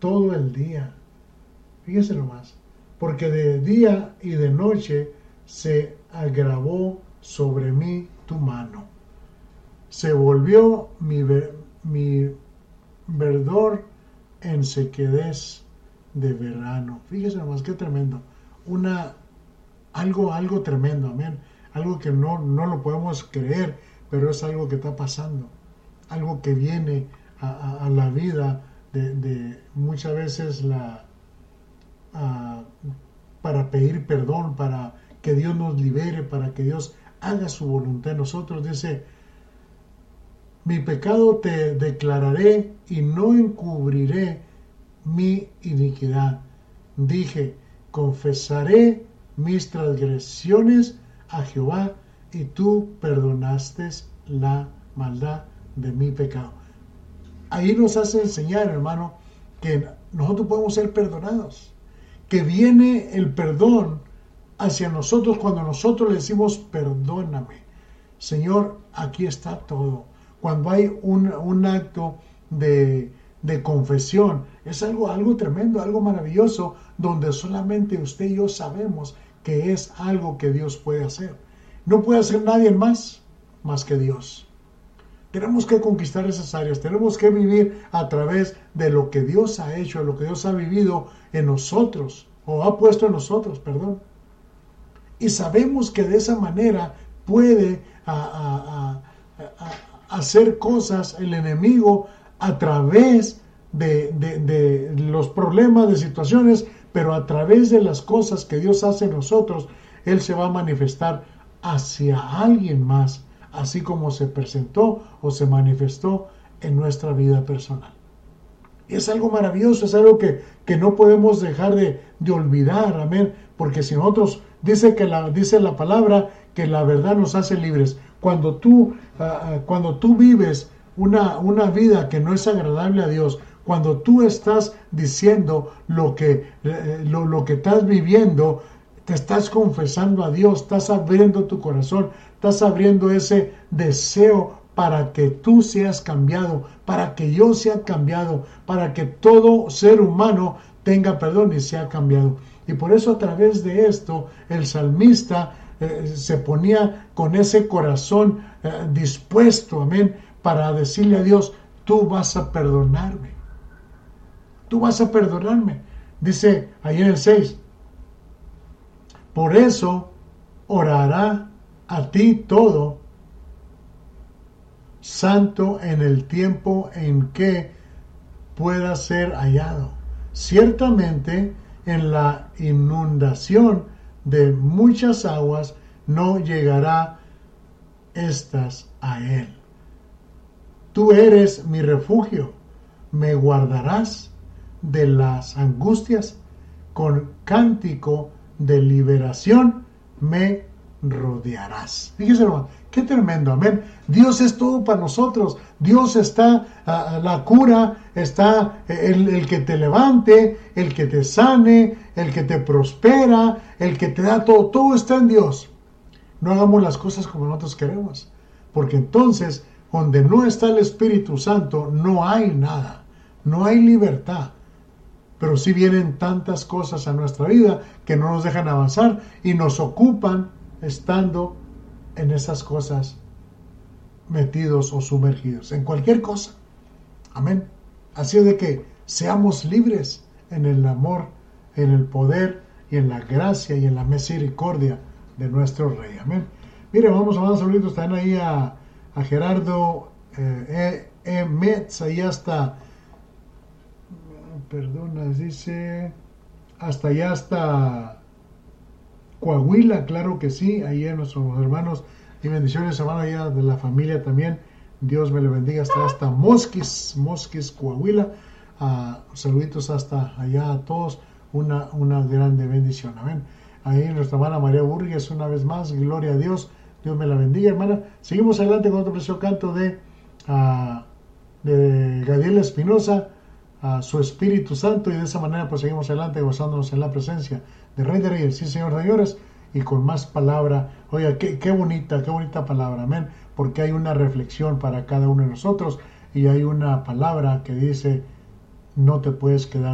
todo el día. Fíjese nomás. Porque de día y de noche se agravó sobre mí tu mano. Se volvió mi verdor en sequedad de verano. Fíjese nomás qué tremendo. Algo tremendo, amén. Algo que no lo podemos creer, pero es algo que está pasando. Algo que viene a la vida de muchas veces para pedir perdón, para que Dios nos libere, para que Dios haga su voluntad en nosotros. Dice, mi pecado te declararé y no encubriré mi iniquidad. Dije, confesaré mis transgresiones a Jehová y tú perdonaste la maldad de mi pecado. Ahí nos hace enseñar, hermano, que nosotros podemos ser perdonados, que viene el perdón hacia nosotros cuando nosotros le decimos perdóname. Señor, aquí está todo. Cuando hay un acto de confesión, es algo tremendo, algo maravilloso, donde solamente usted y yo sabemos que es algo que Dios puede hacer. No puede hacer nadie más que Dios. Tenemos que conquistar esas áreas, tenemos que vivir a través de lo que Dios ha hecho, de lo que Dios ha vivido en nosotros, o ha puesto en nosotros, perdón. Y sabemos que de esa manera puede hacer cosas el enemigo a través de los problemas, de situaciones, pero a través de las cosas que Dios hace en nosotros, Él se va a manifestar hacia alguien más, así como se presentó o se manifestó en nuestra vida personal. Y es algo maravilloso, es algo que no podemos dejar de olvidar, amén, porque si nosotros, dice la palabra que la verdad nos hace libres. Cuando tú vives una vida que no es agradable a Dios, cuando tú estás diciendo lo que estás viviendo, te estás confesando a Dios, estás abriendo tu corazón, estás abriendo ese deseo para que tú seas cambiado, para que yo sea cambiado, para que todo ser humano tenga perdón y sea cambiado. Y por eso a través de esto el salmista se ponía con ese corazón dispuesto, amén, para decirle a Dios, tú vas a perdonarme. Tú vas a perdonarme. Dice ahí en el 6, por eso orará a ti todo santo en el tiempo en que pueda ser hallado. Ciertamente en la inundación de muchas aguas no llegará estas a él. Tú eres mi refugio, me guardarás de las angustias, con cántico de liberación me rodearás. Fíjese, hermano, qué tremendo, amén. Dios es todo para nosotros. Dios está, la cura, está el que te levante, el que te sane, el que te prospera, el que te da todo. Todo está en Dios. No hagamos las cosas como nosotros queremos, porque entonces, donde no está el Espíritu Santo, no hay nada, no hay libertad. Pero sí vienen tantas cosas a nuestra vida que no nos dejan avanzar y nos ocupan estando en esas cosas metidos o sumergidos, en cualquier cosa. Amén. Así de que seamos libres en el amor, en el poder y en la gracia y en la misericordia de nuestro Rey. Amén. Mire, vamos a mandar saluditos también ahí a Gerardo Metz, ahí hasta, dice, hasta allá hasta Coahuila, claro que sí, ahí a nuestros hermanos, y bendiciones, hermano, allá de la familia también, Dios me le bendiga, hasta Mosquis, Coahuila, saluditos hasta allá a todos, una grande bendición, amén. Ahí nuestra hermana María Burgues, una vez más, gloria a Dios, Dios me la bendiga, hermana. Seguimos adelante con otro precioso canto de Gadiel Espinosa, a su Espíritu Santo, y de esa manera pues seguimos adelante gozándonos en la presencia de Rey de Reyes, sí, Señor de señores, y con más palabra. Oiga, qué bonita palabra, amén, porque hay una reflexión para cada uno de nosotros y hay una palabra que dice, no te puedes quedar